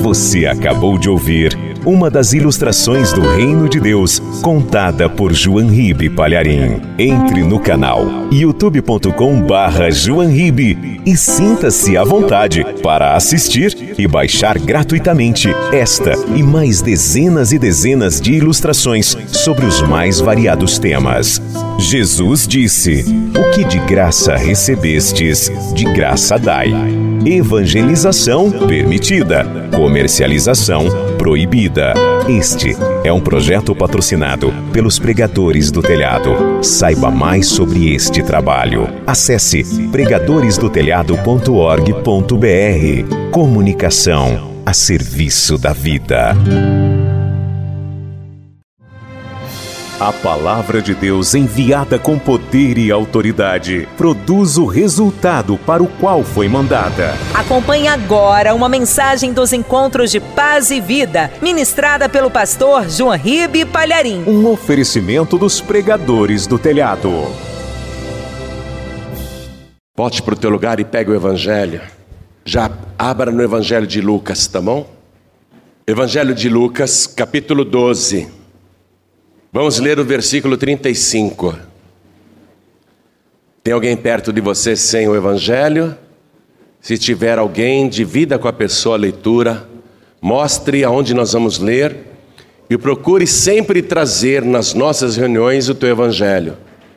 Você acabou de ouvir uma das ilustrações do Reino de Deus, contada por João Ribe Palharim. Entre no canal youtube.com/João Ribe e sinta-se à vontade para assistir e baixar gratuitamente esta e mais dezenas e dezenas de ilustrações sobre os mais variados temas. Jesus disse: "O que de graça recebestes, de graça dai." Evangelização permitida, comercialização proibida. Este é um projeto patrocinado pelos Pregadores do Telhado. Saiba mais sobre este trabalho. Acesse pregadoresdotelhado.org.br. Comunicação a serviço da vida. A palavra de Deus, enviada com poder e autoridade, produz o resultado para o qual foi mandada. Acompanhe agora uma mensagem dos Encontros de Paz e Vida, ministrada pelo pastor João Ribe Palharim. Um oferecimento dos Pregadores do Telhado. Volte para o teu lugar e pegue o Evangelho. Já abra no Evangelho de Lucas, tá bom? Evangelho de Lucas, capítulo 12. Vamos ler o versículo 35. Tem alguém perto de você sem o Evangelho? Se tiver alguém, divida com a pessoa a leitura, mostre aonde nós vamos ler e procure sempre trazer nas nossas reuniões o teu Evangelho.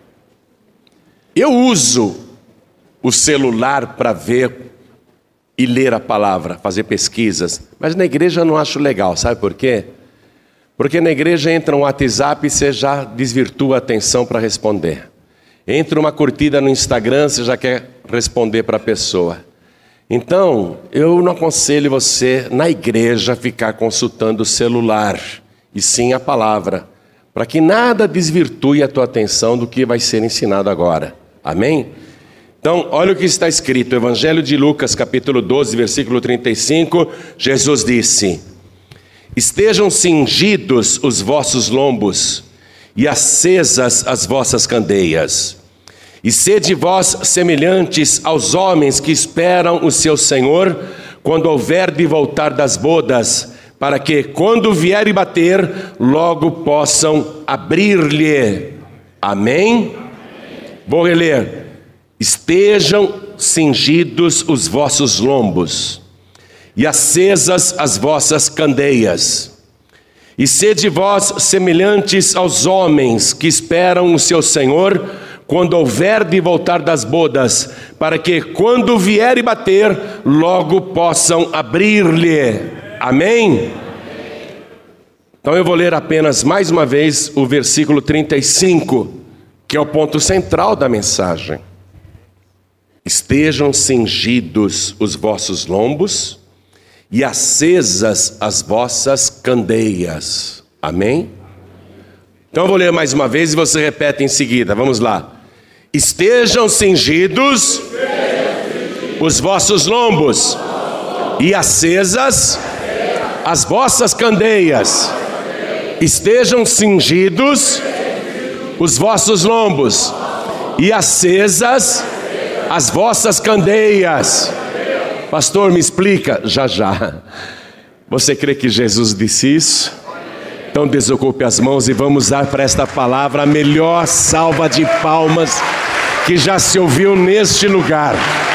Eu uso o celular para ver e ler a palavra, fazer pesquisas, mas na igreja eu não acho legal, sabe por quê? Porque na igreja entra um WhatsApp e você já desvirtua a atenção para responder. Entra uma curtida no Instagram, você já quer responder para a pessoa. Então, eu não aconselho você, na igreja, ficar consultando o celular, e sim a palavra, para que nada desvirtue a tua atenção do que vai ser ensinado agora. Amém? Então, olha o que está escrito, Evangelho de Lucas, capítulo 12, versículo 35, Jesus disse: "Estejam cingidos os vossos lombos e acesas as vossas candeias, e sede vós semelhantes aos homens que esperam o seu Senhor, quando houver de voltar das bodas, para que, quando vier e bater, logo possam abrir-lhe." Amém? Vou reler. "Estejam cingidos os vossos lombos e acesas as vossas candeias, e sede vós semelhantes aos homens que esperam o seu Senhor, quando houver de voltar das bodas, para que, quando vier e bater, logo possam abrir-lhe." Amém? Então eu vou ler apenas mais uma vez o versículo 35, que é o ponto central da mensagem. "Estejam cingidos os vossos lombos e acesas as vossas candeias." Amém? Então eu vou ler mais uma vez e você repete em seguida. Vamos lá. "Estejam cingidos os vossos lombos e acesas as vossas candeias." Estejam cingidos os vossos lombos e acesas as vossas candeias. Pastor, me explica. Já. Você crê que Jesus disse isso? Então desocupe as mãos e vamos dar para esta palavra a melhor salva de palmas que já se ouviu neste lugar.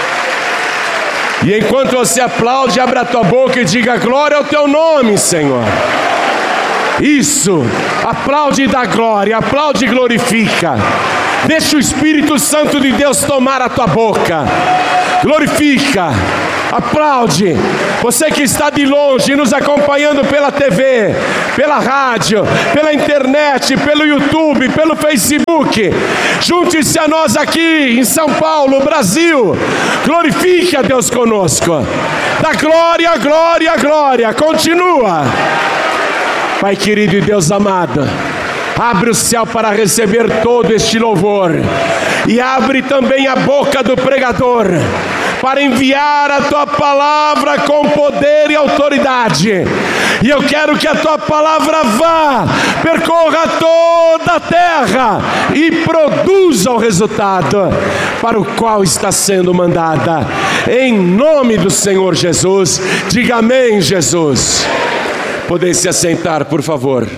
E enquanto você aplaude, abra a tua boca e diga: "Glória ao teu nome, Senhor." Isso, aplaude e dá glória, aplaude e glorifica. Deixa o Espírito Santo de Deus tomar a tua boca. Glorifica, aplaude. Você que está de longe, nos acompanhando pela TV, pela rádio, pela internet, pelo YouTube, pelo Facebook, junte-se a nós aqui em São Paulo, Brasil. Glorifique a Deus conosco. Dá glória, glória, glória. Continua. Pai querido e Deus amado, abre o céu para receber todo este louvor, e abre também a boca do pregador para enviar a tua palavra com poder e autoridade. E eu quero que a tua palavra vá, percorra toda a terra e produza o resultado. para o qual está sendo mandada. Em nome do Senhor Jesus, diga amém, Jesus. Podem se assentar, por favor.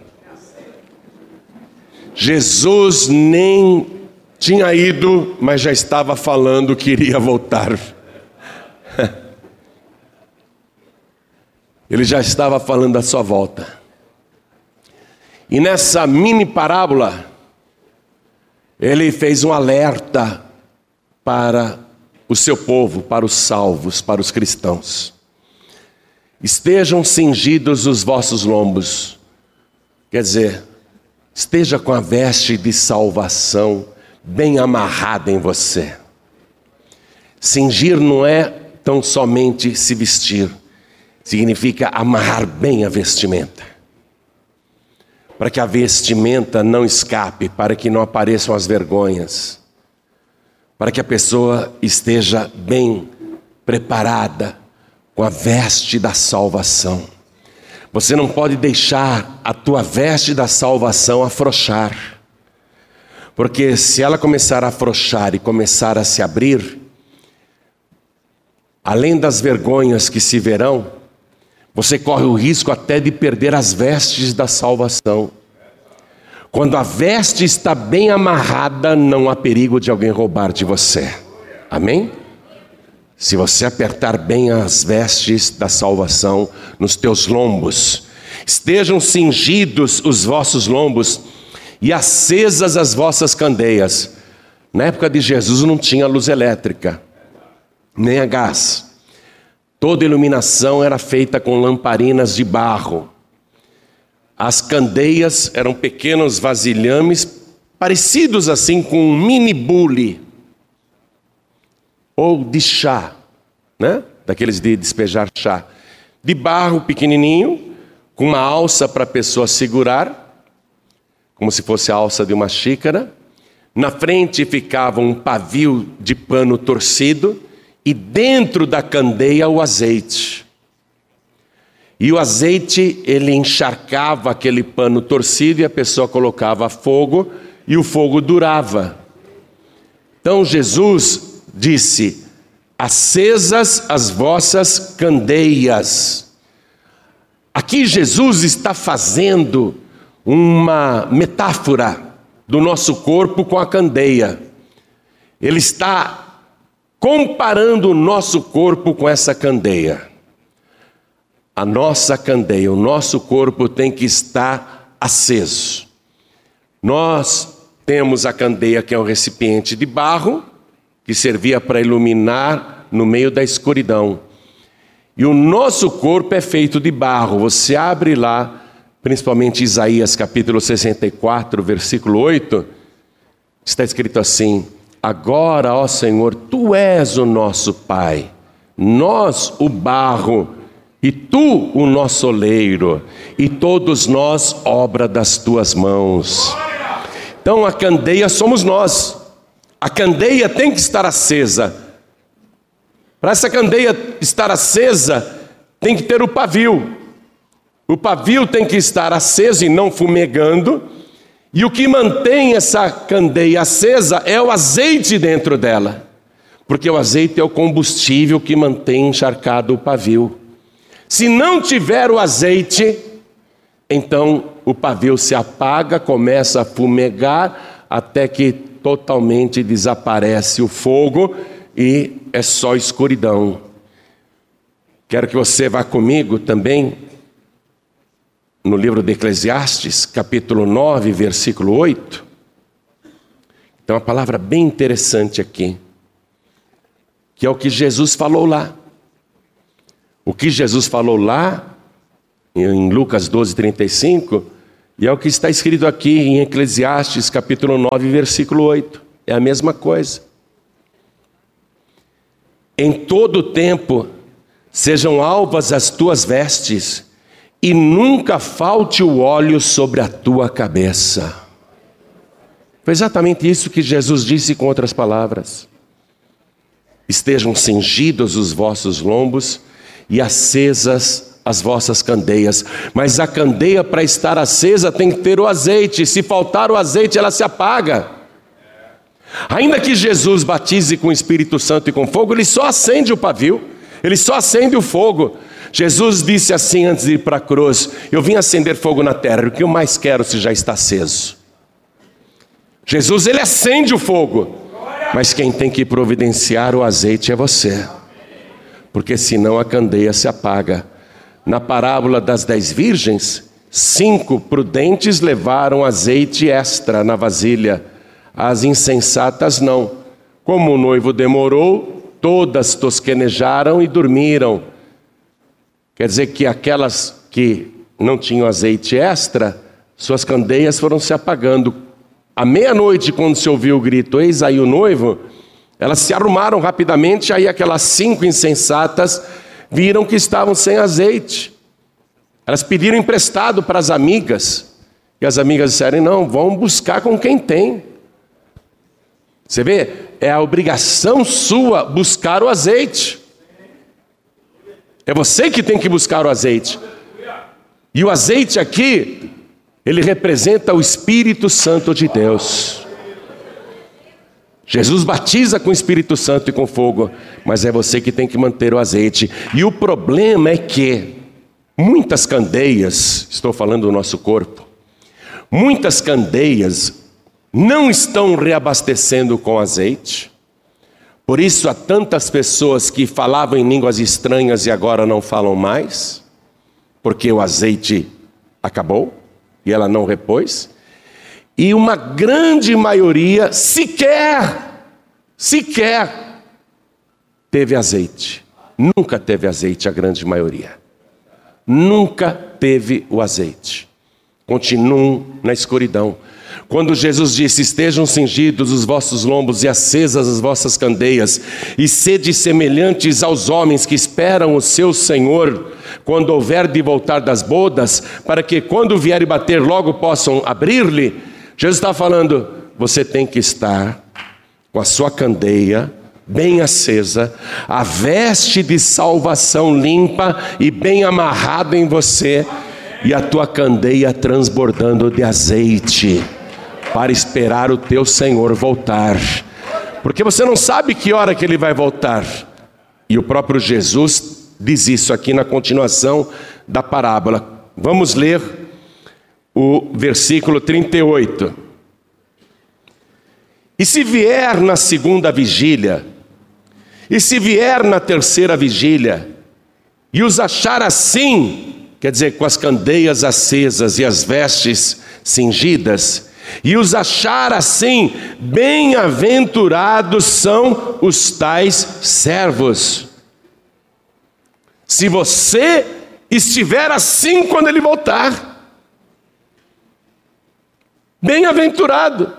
Jesus nem tinha ido, mas já estava falando que iria voltar. Ele já estava falando da sua volta. E nessa mini parábola, ele fez um alerta para o seu povo, para os salvos, para os cristãos. Estejam cingidos os vossos lombos. Quer dizer, esteja com a veste de salvação bem amarrada em você. Cingir não é tão somente se vestir. Significa amarrar bem a vestimenta. Para que a vestimenta não escape, para que não apareçam as vergonhas. Para que a pessoa esteja bem preparada com a veste da salvação. Você não pode deixar a tua veste da salvação afrouxar. Porque se ela começar a afrouxar e começar a se abrir, além das vergonhas que se verão, você corre o risco até de perder as vestes da salvação. Quando a veste está bem amarrada, não há perigo de alguém roubar de você. Amém? Se você apertar bem as vestes da salvação nos teus lombos, estejam cingidos os vossos lombos e acesas as vossas candeias. Na época de Jesus não tinha luz elétrica, nem a gás. Toda iluminação era feita com lamparinas de barro. As candeias eram pequenos vasilhames, parecidos assim com um mini bule, ou de chá, né? Daqueles de despejar chá. De barro pequenininho, com uma alça para a pessoa segurar, como se fosse a alça de uma xícara. Na frente ficava um pavio de pano torcido, e dentro da candeia o azeite. E o azeite, ele encharcava aquele pano torcido e a pessoa colocava fogo e o fogo durava. Então Jesus disse: acesas as vossas candeias. Aqui Jesus está fazendo uma metáfora do nosso corpo com a candeia. Ele está comparando o nosso corpo com essa candeia. A nossa candeia, o nosso corpo tem que estar aceso. Nós temos a candeia, que é um recipiente de barro, que servia para iluminar no meio da escuridão. E o nosso corpo é feito de barro. Você abre lá, principalmente Isaías capítulo 64, versículo 8, está escrito assim: agora, ó Senhor, Tu és o nosso Pai, nós o barro, e Tu o nosso oleiro, e todos nós obra das Tuas mãos. Então a candeia somos nós. A candeia tem que estar acesa. Para essa candeia estar acesa, tem que ter o pavio. O pavio tem que estar aceso e não fumegando. E o que mantém essa candeia acesa é o azeite dentro dela. Porque o azeite é o combustível que mantém encharcado o pavio. Se não tiver o azeite, então o pavio se apaga, começa a fumegar, até que totalmente desaparece o fogo e é só escuridão. Quero que você vá comigo também no livro de Eclesiastes, capítulo 9, versículo 8. Tem uma palavra bem interessante aqui, que é o que Jesus falou lá. O que Jesus falou lá, em Lucas 12, 35, e é o que está escrito aqui em Eclesiastes, capítulo 9, versículo 8. É a mesma coisa. Em todo tempo sejam alvas as tuas vestes, e nunca falte o óleo sobre a tua cabeça. Foi exatamente isso que Jesus disse com outras palavras. Estejam cingidos os vossos lombos e acesas as vossas candeias. Mas a candeia, para estar acesa, tem que ter o azeite. Se faltar o azeite, ela se apaga. Ainda que Jesus batize com o Espírito Santo e com fogo, ele só acende o pavio, ele só acende o fogo. Jesus disse assim antes de ir para a cruz: eu vim acender fogo na terra, o que eu mais quero se já está aceso. Jesus, ele acende o fogo, mas quem tem que providenciar o azeite é você, porque senão a candeia se apaga. Na parábola das 10 virgens, 5 prudentes levaram azeite extra na vasilha, as insensatas não. Como o noivo demorou, todas tosquenejaram e dormiram. Quer dizer que aquelas que não tinham azeite extra, suas candeias foram se apagando. À meia-noite, quando se ouviu o grito, eis aí o noivo, elas se arrumaram rapidamente, aí aquelas 5 insensatas viram que estavam sem azeite. Elas pediram emprestado para as amigas, e as amigas disseram: não, vão buscar com quem tem. Você vê, é a obrigação sua buscar o azeite. É você que tem que buscar o azeite. E o azeite aqui, ele representa o Espírito Santo de Deus. Jesus batiza com o Espírito Santo e com fogo, mas é você que tem que manter o azeite. E o problema é que muitas candeias, estou falando do nosso corpo, muitas candeias não estão reabastecendo com azeite. Por isso há tantas pessoas que falavam em línguas estranhas e agora não falam mais, porque o azeite acabou e ela não repôs. E uma grande maioria sequer teve azeite. Nunca teve azeite, a grande maioria. Nunca teve o azeite. Continuam na escuridão. Quando Jesus disse: estejam cingidos os vossos lombos e acesas as vossas candeias, e sede semelhantes aos homens que esperam o seu Senhor, quando houver de voltar das bodas, para que quando vier e bater logo possam abrir-lhe. Jesus está falando: você tem que estar com a sua candeia bem acesa, a veste de salvação limpa e bem amarrada em você, e a tua candeia transbordando de azeite, para esperar o teu Senhor voltar, porque você não sabe que hora que Ele vai voltar. E o próprio Jesus diz isso aqui na continuação da parábola. Vamos ler o versículo 38. E se vier na segunda vigília, e se vier na terceira vigília, e os achar assim, quer dizer, com as candeias acesas e as vestes cingidas, e os achar assim, bem-aventurados são os tais servos. Se você estiver assim quando Ele voltar, bem-aventurado,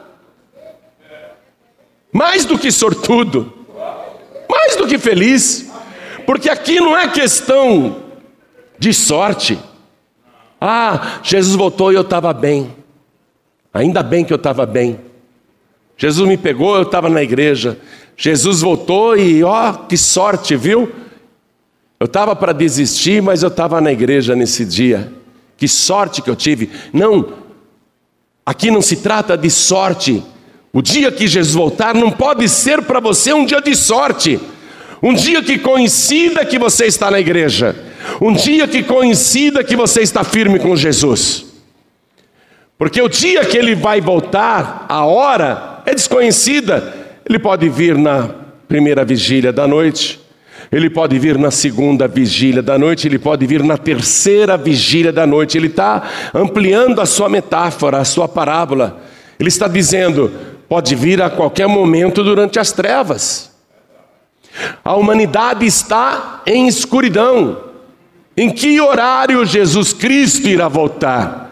mais do que sortudo, mais do que feliz, porque aqui não é questão de sorte. Ah, Jesus voltou e eu estava bem. Ainda bem que eu estava bem. Jesus me pegou, eu estava na igreja. Jesus voltou e que sorte, viu? Eu estava para desistir, mas eu estava na igreja nesse dia. Que sorte que eu tive. Não, aqui não se trata de sorte. O dia que Jesus voltar não pode ser para você um dia de sorte. Um dia que coincida que você está na igreja. Um dia que coincida que você está firme com Jesus. Porque o dia que Ele vai voltar, a hora é desconhecida. Ele pode vir na primeira vigília da noite, Ele pode vir na segunda vigília da noite, Ele pode vir na terceira vigília da noite. Ele está ampliando a sua metáfora, a sua parábola. Ele está dizendo: pode vir a qualquer momento durante as trevas. A humanidade está em escuridão. Em que horário Jesus Cristo irá voltar?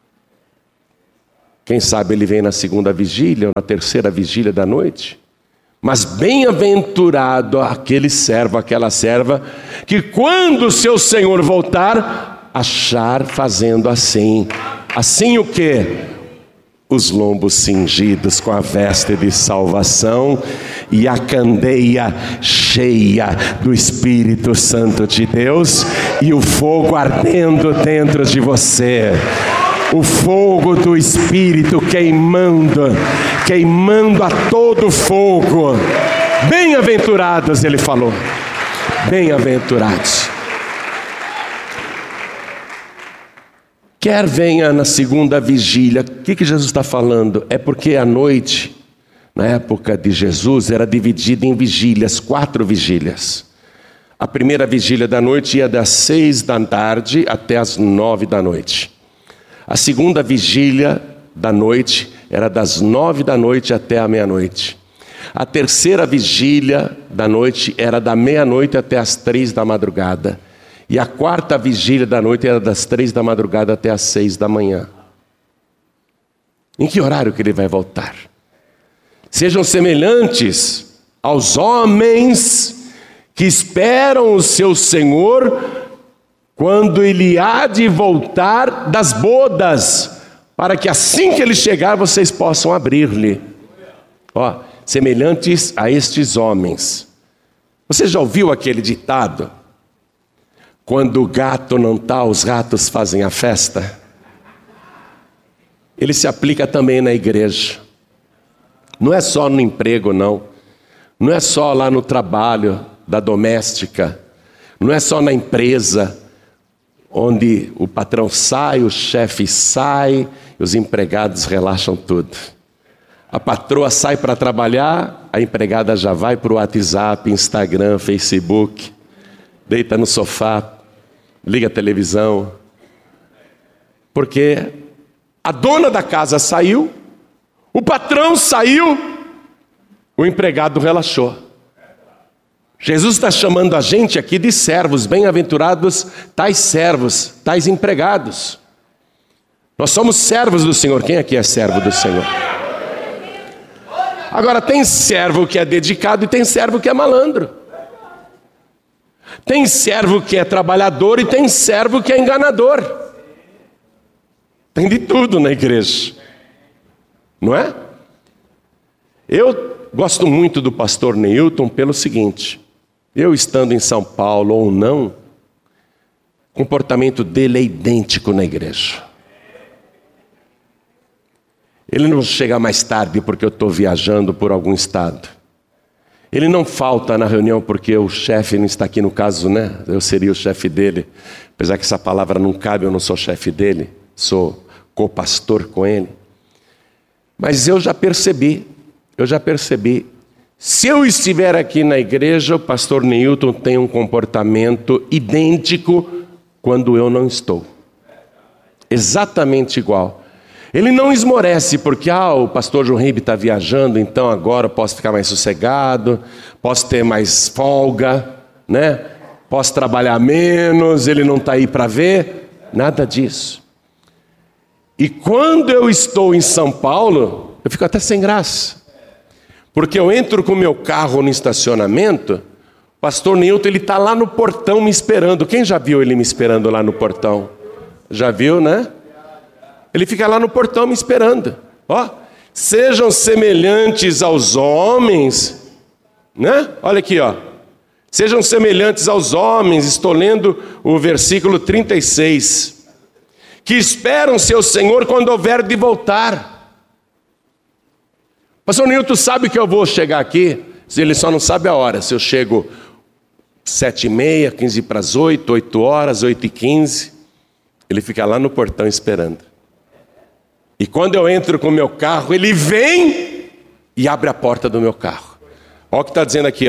Quem sabe Ele vem na segunda vigília ou na terceira vigília da noite. Mas bem-aventurado aquele servo, aquela serva, que quando o seu Senhor voltar, achar fazendo assim. Assim o quê? Os lombos cingidos com a veste de salvação e a candeia cheia do Espírito Santo de Deus e o fogo ardendo dentro de você. o fogo do Espírito queimando a todo fogo. Bem-aventurados, ele falou. Bem-aventurados. Quer venha na segunda vigília. O que Jesus está falando? É porque a noite, na época de Jesus, era dividida em vigílias, 4 vigílias. A primeira vigília da noite ia das 6 da tarde até as 9 da noite. A segunda vigília da noite era das 9 da noite até a meia-noite. A terceira vigília da noite era da meia-noite até as 3 da madrugada. E a quarta vigília da noite era das 3 da madrugada até as 6 da manhã. Em que horário que ele vai voltar? Sejam semelhantes aos homens que esperam o seu Senhor quando ele há de voltar das bodas, para que assim que ele chegar vocês possam abrir-lhe. Semelhantes a estes homens. Você já ouviu aquele ditado? Quando o gato não está, os ratos fazem a festa. Ele se aplica também na igreja. Não é só no emprego, não. Não é só lá no trabalho da doméstica. Não é só na empresa, onde o patrão sai, o chefe sai, e os empregados relaxam tudo. A patroa sai para trabalhar, a empregada já vai para o WhatsApp, Instagram, Facebook, deita no sofá, liga a televisão, porque a dona da casa saiu, o patrão saiu, o empregado relaxou. Jesus está chamando a gente aqui de servos, bem-aventurados tais servos, tais empregados. Nós somos servos do Senhor. Quem aqui é servo do Senhor? Agora, tem servo que é dedicado e tem servo que é malandro. Tem servo que é trabalhador e tem servo que é enganador. Tem de tudo na igreja, não é? Eu gosto muito do pastor Neilton pelo seguinte: eu estando em São Paulo ou não, o comportamento dele é idêntico na igreja. Ele não chega mais tarde porque eu estou viajando por algum estado. Ele não falta na reunião porque o chefe não está aqui, no caso, né? Eu seria o chefe dele. Apesar que essa palavra não cabe, eu não sou chefe dele. Sou co-pastor com ele. Mas eu já percebi. Se eu estiver aqui na igreja, o pastor Neilton tem um comportamento idêntico quando eu não estou. Exatamente igual. Ele não esmorece porque o pastor João Ribe está viajando, então agora eu posso ficar mais sossegado, posso ter mais folga, né? Posso trabalhar menos, ele não está aí para ver. Nada disso. E quando eu estou em São Paulo, eu fico até sem graça. Porque eu entro com o meu carro no estacionamento, o pastor Neilton está lá no portão me esperando. Quem já viu ele me esperando lá no portão? Já viu, né? Ele fica lá no portão me esperando. Sejam semelhantes aos homens, né? Olha aqui, Sejam semelhantes aos homens, estou lendo o versículo 36, que esperam seu Senhor quando houver de voltar. Pastor Nilton sabe que eu vou chegar aqui, ele só não sabe a hora, se eu chego 7h30, 15 para as 8, 8 horas, 8h15, ele fica lá no portão esperando. E quando eu entro com o meu carro, ele vem e abre a porta do meu carro. Olha o que está dizendo aqui,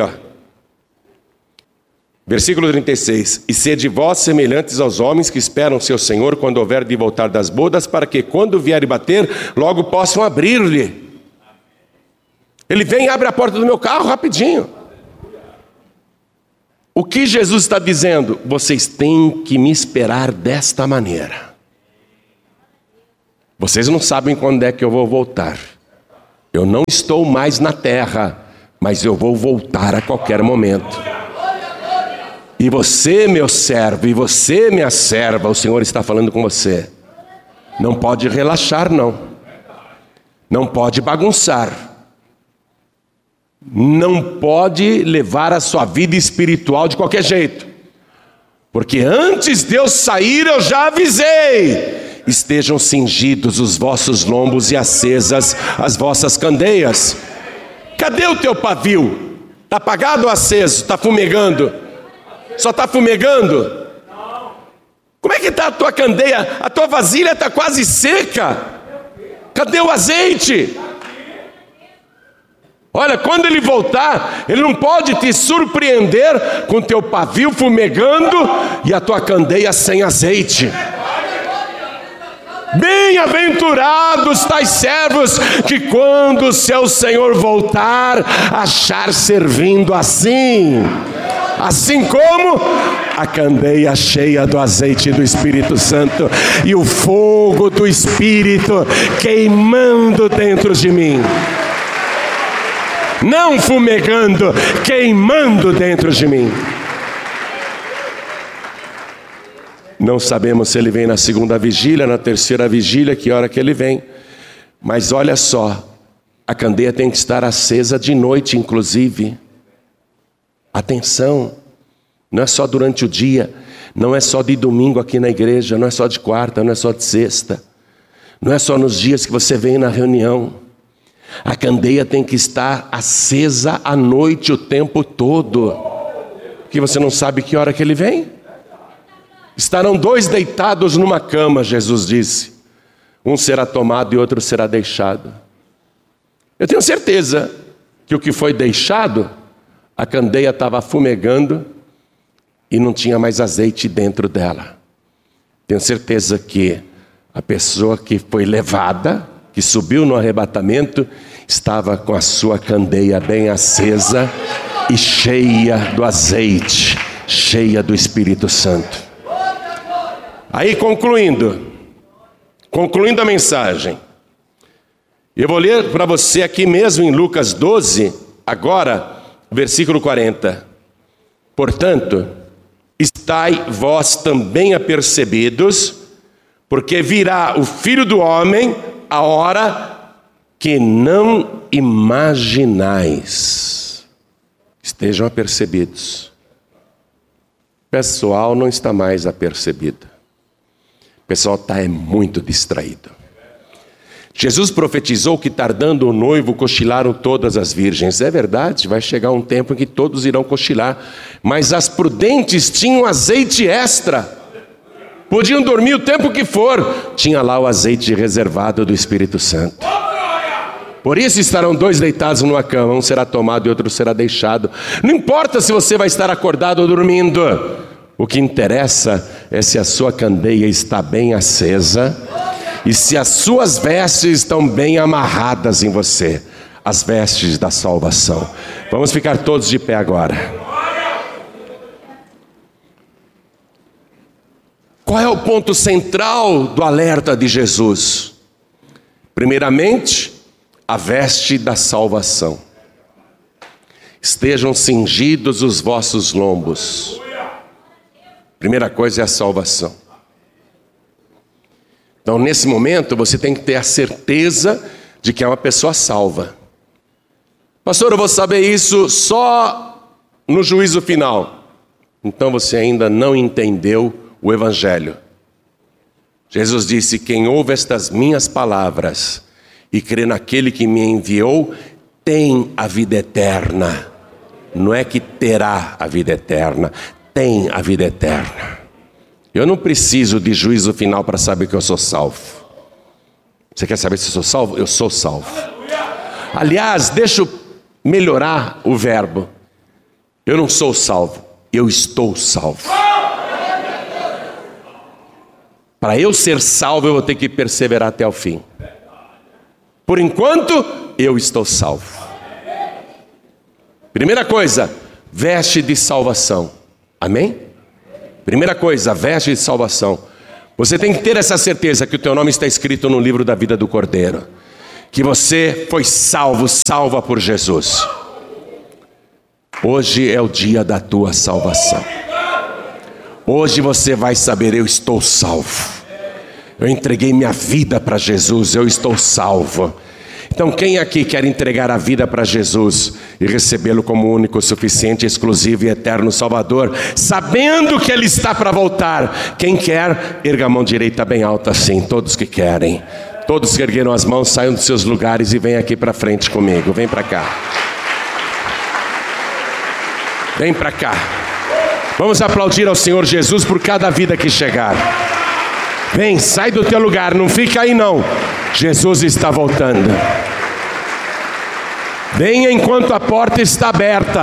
Versículo 36. E sede vós semelhantes aos homens que esperam seu Senhor quando houver de voltar das bodas, para que quando vier bater, logo possam abrir-lhe. Ele vem e abre a porta do meu carro rapidinho. O que Jesus está dizendo? Vocês têm que me esperar desta maneira. Vocês não sabem quando é que eu vou voltar. Eu não estou mais na terra, mas eu vou voltar a qualquer momento. E você, meu servo, e você, minha serva, o Senhor está falando com você. Não pode relaxar, não. Não pode bagunçar. Não pode levar a sua vida espiritual de qualquer jeito. Porque antes de eu sair, eu já avisei. estejam cingidos os vossos lombos e acesas as vossas candeias. Cadê o teu pavio? Está apagado ou aceso? Está fumegando? Só está fumegando? Como é que está a tua candeia? A tua vasilha está quase seca. Cadê o azeite? Olha, quando ele voltar, ele não pode te surpreender com teu pavio fumegando e a tua candeia sem azeite. Bem-aventurados tais servos que quando o seu Senhor voltar, achar servindo assim como a candeia cheia do azeite do Espírito Santo e o fogo do Espírito queimando dentro de mim. Não fumegando, queimando dentro de mim. Não sabemos se ele vem na segunda vigília, na terceira vigília, que hora que ele vem. Mas olha só, a candeia tem que estar acesa de noite, inclusive. Atenção, não é só durante o dia, não é só de domingo aqui na igreja, não é só de quarta, não é só de sexta, não é só nos dias que você vem na reunião. A candeia tem que estar acesa à noite o tempo todo, porque você não sabe que hora que ele vem. Estarão dois deitados numa cama, Jesus disse. Um será tomado e outro será deixado. Eu tenho certeza que o que foi deixado, a candeia estava fumegando e não tinha mais azeite dentro dela. Tenho certeza que a pessoa que foi levada, que subiu no arrebatamento, estava com a sua candeia bem acesa e cheia do azeite, cheia do Espírito Santo. Aí concluindo a mensagem, eu vou ler para você aqui mesmo em Lucas 12, agora, versículo 40. Portanto, estai vós também apercebidos, porque virá o Filho do Homem a hora que não imaginais. Estejam apercebidos. O pessoal não está mais apercebido. O pessoal está muito distraído. Jesus profetizou que tardando o noivo cochilaram todas as virgens. É verdade, vai chegar um tempo em que todos irão cochilar. Mas as prudentes tinham azeite extra. Podiam dormir o tempo que for. Tinha lá o azeite reservado do Espírito Santo. Por isso estarão dois deitados numa cama. Um será tomado e outro será deixado. Não importa se você vai estar acordado ou dormindo. O que interessa é se a sua candeia está bem acesa e se as suas vestes estão bem amarradas em você. As vestes da salvação. Vamos ficar todos de pé agora. Qual é o ponto central do alerta de Jesus? Primeiramente, a veste da salvação. Estejam cingidos os vossos lombos. Primeira coisa é a salvação. Então, nesse momento, você tem que ter a certeza de que é uma pessoa salva. Pastor, eu vou saber isso só no juízo final. Então, você ainda não entendeu o Evangelho. Jesus disse: quem ouve estas minhas palavras e crê naquele que me enviou, tem a vida eterna. Não é que terá a vida eterna, tem a vida eterna. Eu não preciso de juízo final para saber que eu sou salvo. Você quer saber se eu sou salvo? Eu sou salvo. Aliás, deixa eu melhorar o verbo. Eu não sou salvo, eu estou salvo. Para eu ser salvo, eu vou ter que perseverar até o fim. Por enquanto, eu estou salvo. Primeira coisa, veste de salvação. Amém? Primeira coisa, veste de salvação. Você tem que ter essa certeza que o teu nome está escrito no livro da vida do Cordeiro. Que você foi salvo, salva por Jesus. Hoje é o dia da tua salvação. Hoje você vai saber: eu estou salvo. Eu entreguei minha vida para Jesus, eu estou salvo. Então quem aqui quer entregar a vida para Jesus e recebê-lo como único, suficiente, exclusivo e eterno Salvador, sabendo que Ele está para voltar? Quem quer, erga a mão direita bem alta assim, todos que querem. Todos que ergueram as mãos, saiam dos seus lugares e venham aqui para frente comigo, vem para cá. Vem para cá. Vamos aplaudir ao Senhor Jesus por cada vida que chegar. Vem, sai do teu lugar, não fica aí não. Jesus está voltando. Venha enquanto a porta está aberta.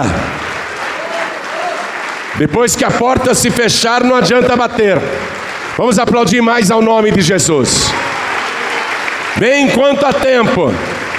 Depois que a porta se fechar, não adianta bater. Vamos aplaudir mais ao nome de Jesus. Vem enquanto há tempo.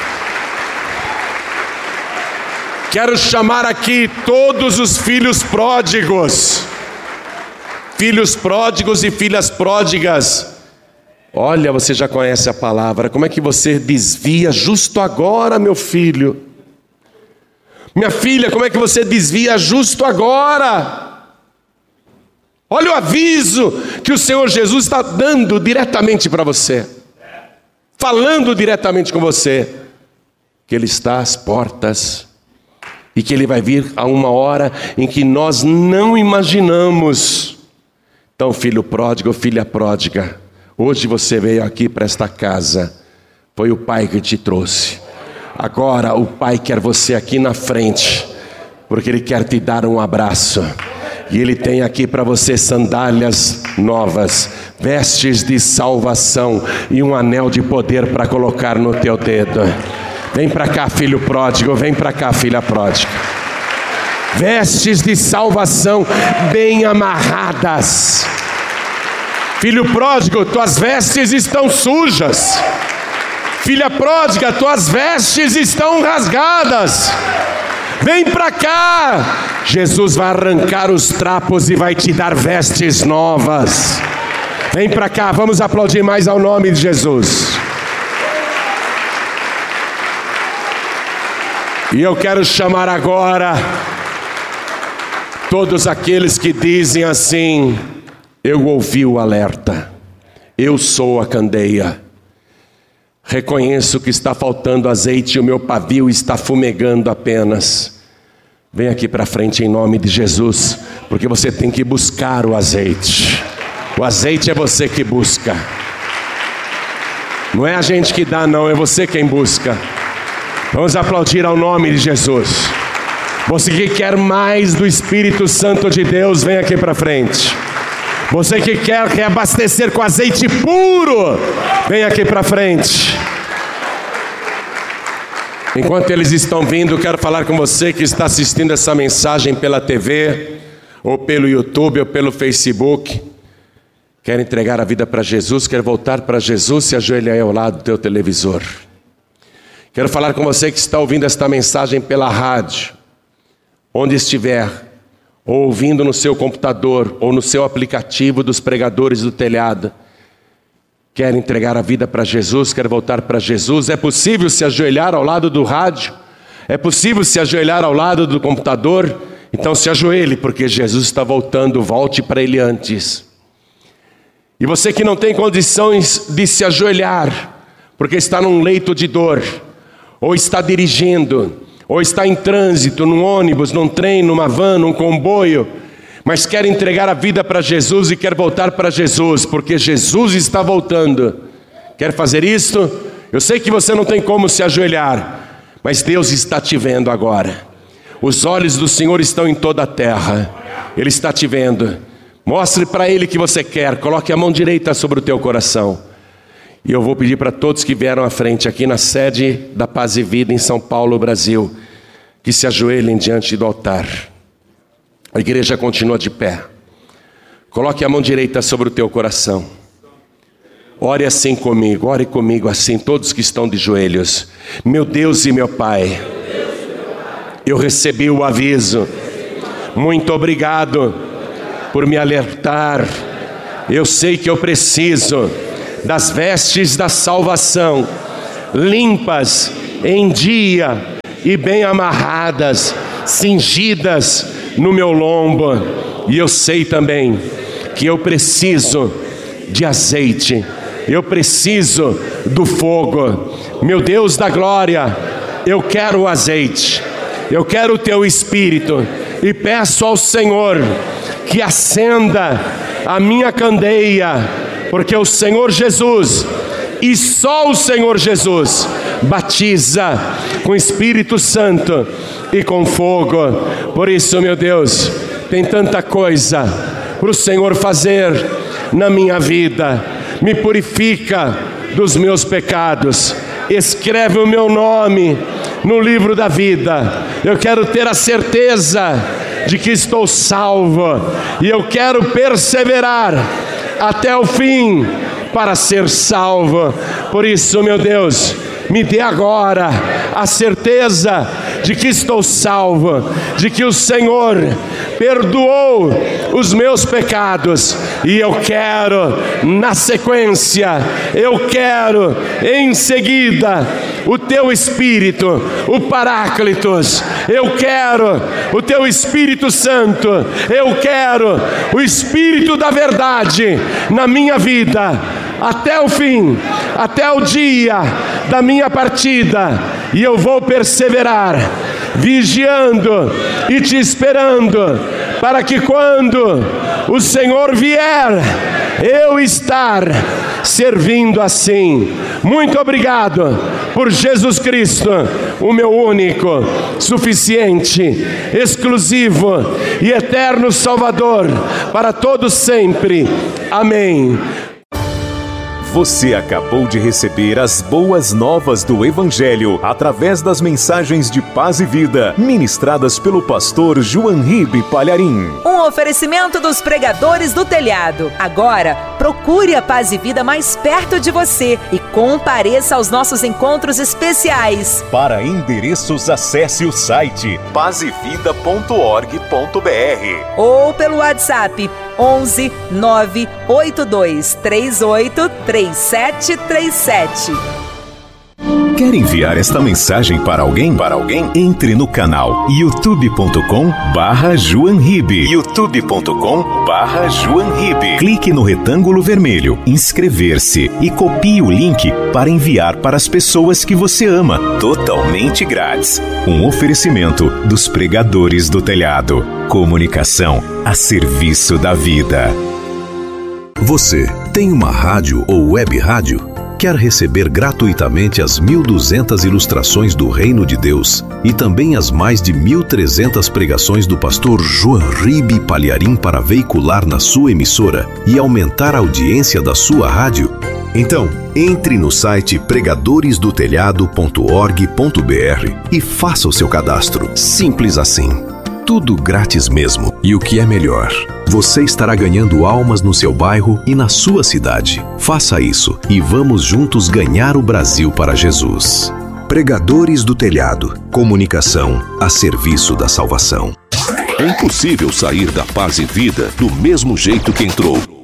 Quero chamar aqui todos os filhos pródigos. Filhos pródigos e filhas pródigas. Olha, você já conhece a palavra. Como é que você desvia justo agora, meu filho? Minha filha, como é que você desvia justo agora? Olha o aviso que o Senhor Jesus está dando diretamente para você. Falando diretamente com você. Que Ele está às portas. E que Ele vai vir a uma hora em que nós não imaginamos. Então, filho pródigo, filha pródiga, hoje você veio aqui para esta casa. Foi o Pai que te trouxe. Agora o Pai quer você aqui na frente, porque Ele quer te dar um abraço. E Ele tem aqui para você sandálias novas, vestes de salvação e um anel de poder para colocar no teu dedo. Vem para cá, filho pródigo, vem para cá, filha pródiga. Vestes de salvação bem amarradas. Filho pródigo, tuas vestes estão sujas. Filha pródiga, tuas vestes estão rasgadas. Vem para cá. Jesus vai arrancar os trapos e vai te dar vestes novas. Vem para cá, vamos aplaudir mais ao nome de Jesus. E eu quero chamar agora todos aqueles que dizem assim: eu ouvi o alerta, eu sou a candeia, reconheço que está faltando azeite e o meu pavio está fumegando apenas. Vem aqui para frente em nome de Jesus, porque você tem que buscar o azeite. O azeite é você que busca, não é a gente que dá não, é você quem busca. Vamos aplaudir ao nome de Jesus. Você que quer mais do Espírito Santo de Deus, vem aqui para frente. Você que quer reabastecer com azeite puro, vem aqui para frente. Enquanto eles estão vindo, quero falar com você que está assistindo essa mensagem pela TV, ou pelo YouTube, ou pelo Facebook. Quer entregar a vida para Jesus, quer voltar para Jesus, se ajoelha aí ao lado do teu televisor. Quero falar com você que está ouvindo esta mensagem pela rádio, onde estiver, ou ouvindo no seu computador, ou no seu aplicativo dos pregadores do telhado. Quer entregar a vida para Jesus, quer voltar para Jesus. É possível se ajoelhar ao lado do rádio? É possível se ajoelhar ao lado do computador? Então se ajoelhe, porque Jesus está voltando, volte para Ele antes. E você que não tem condições de se ajoelhar, porque está num leito de dor, ou está dirigindo, ou está em trânsito, num ônibus, num trem, numa van, num comboio, mas quer entregar a vida para Jesus e quer voltar para Jesus, porque Jesus está voltando. Quer fazer isto? Eu sei que você não tem como se ajoelhar, mas Deus está te vendo agora. Os olhos do Senhor estão em toda a terra. Ele está te vendo. Mostre para Ele que você quer. Coloque a mão direita sobre o teu coração. E eu vou pedir para todos que vieram à frente aqui na sede da Paz e Vida em São Paulo, Brasil, que se ajoelhem diante do altar. A igreja continua de pé. Coloque a mão direita sobre o teu coração. Ore assim comigo, ore comigo assim, todos que estão de joelhos. Meu Deus e meu Pai, eu recebi o aviso. Muito obrigado por me alertar. Eu sei que eu preciso das vestes da salvação, limpas, em dia e bem amarradas, cingidas no meu lombo. E eu sei também que eu preciso de azeite, eu preciso do fogo. Meu Deus da glória, eu quero o azeite, eu quero o teu Espírito, e peço ao Senhor que acenda a minha candeia, porque o Senhor Jesus, e só o Senhor Jesus, batiza com Espírito Santo e com fogo. Por isso, meu Deus, tem tanta coisa para o Senhor fazer na minha vida. Me purifica dos meus pecados, escreve o meu nome no livro da vida. Eu quero ter a certeza de que estou salvo, e eu quero perseverar até o fim para ser salvo. Por isso, meu Deus, me dê agora a certeza de que estou salvo, de que o Senhor perdoou os meus pecados, e eu quero, na sequência, eu quero em seguida o teu Espírito, o Paráclitos, eu quero o teu Espírito Santo, eu quero o Espírito da verdade na minha vida, até o fim, até o dia da minha partida, e eu vou perseverar, vigiando e te esperando, para que quando o Senhor vier, eu estar servindo assim. Muito obrigado por Jesus Cristo, o meu único, suficiente, exclusivo e eterno Salvador, para todos sempre. Amém. Você acabou de receber as boas novas do Evangelho através das mensagens de paz e vida ministradas pelo pastor João Ribe Palharim. Um oferecimento dos pregadores do telhado. Agora, procure a Paz e Vida mais perto de você e compareça aos nossos encontros especiais. Para endereços, acesse o site pazevida.org.br ou pelo WhatsApp 11 982 38 3737. Quer enviar esta mensagem para alguém? Entre no canal youtube.com/JoãoRibe. youtube.com/JoãoRibe. Clique no retângulo vermelho, inscrever-se e copie o link para enviar para as pessoas que você ama, totalmente grátis. Um oferecimento dos pregadores do telhado. Comunicação a serviço da vida. Você tem uma rádio ou web rádio? Quer receber gratuitamente as 1.200 ilustrações do Reino de Deus e também as mais de 1.300 pregações do pastor João Ribe Palharim para veicular na sua emissora e aumentar a audiência da sua rádio? Então, entre no site pregadoresdotelhado.org.br e faça o seu cadastro. Simples assim. Tudo grátis mesmo. E o que é melhor, você estará ganhando almas no seu bairro e na sua cidade. Faça isso e vamos juntos ganhar o Brasil para Jesus. Pregadores do Telhado. Comunicação a serviço da salvação. É impossível sair da Paz e Vida do mesmo jeito que entrou.